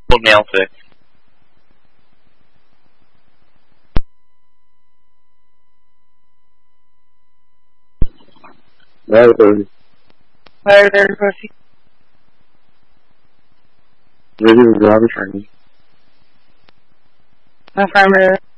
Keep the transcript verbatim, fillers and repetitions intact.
nail fix. Right there. Right there, pussy. Ready to drive a train. Affirmative.